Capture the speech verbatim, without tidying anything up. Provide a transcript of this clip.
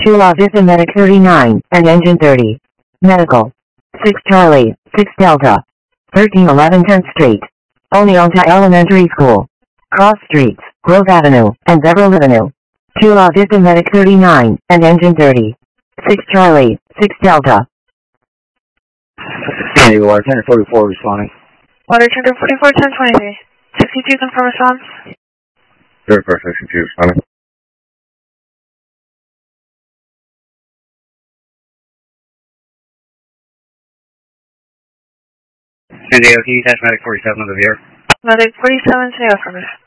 two La Vista Medic thirty-nine, and Engine thirty. Medical. six Charlie, six Delta. thirteen eleven tenth Street. Oneonta Elementary School. Cross Streets, Grove Avenue, and Beverly Avenue. two La Vista Medic thirty-nine, and Engine thirty. six Charlie, six Delta. Sandy, Water, ten forty-four responding. Water, ten forty-four, ten twenty-three. sixty-two, confirm response. Zero, first, sixty-two responding. San Diego, can you attach Medic forty-seven on the V R? Medic forty-seven, say affirmative.